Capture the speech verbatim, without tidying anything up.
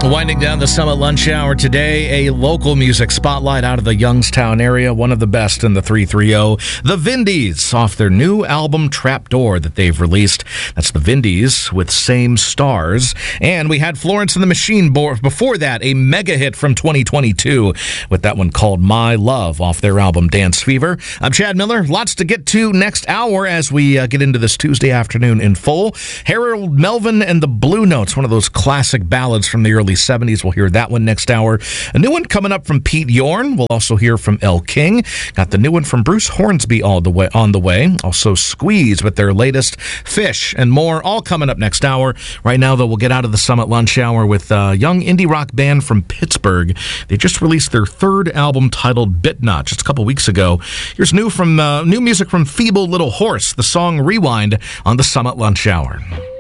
Winding down the Summit Lunch Hour today, a local music spotlight out of the Youngstown area, one of the best in the three thirty. The Vindies, off their new album Trapdoor that they've released. That's the Vindies with Same Stars. And we had Florence and the Machine before that, a mega hit from twenty twenty-two with that one called My Love off their album Dance Fever. I'm Chad Miller. Lots to get to next hour as we uh, get into this Tuesday afternoon in full. Harold Melvin and the Blue Notes, one of those classic ballads from the early seventies. We'll hear that one next hour. A new one coming up from Pete Yorn. We'll also hear from Elle King. Got the new one from Bruce Hornsby all the way on the way. Also Squeeze with their latest Fish and more, all coming up next hour. Right now, though, we'll get out of the Summit Lunch Hour with a young indie rock band from Pittsburgh. They just released their third album titled Bitnut just a couple weeks ago. Here's new from uh, new music from Feeble Little Horse, the song Rewind on the Summit Lunch Hour.